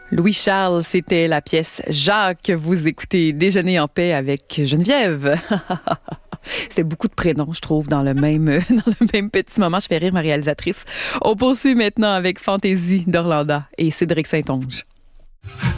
Louis-Charles, c'était la pièce Jacques. Vous écoutez Déjeuner en paix avec Geneviève. C'était beaucoup de prénoms, je trouve, dans le même petit moment. Je fais rire ma réalisatrice. On poursuit maintenant avec Fantaisie d'Orlanda et Cédric Saint-Onge.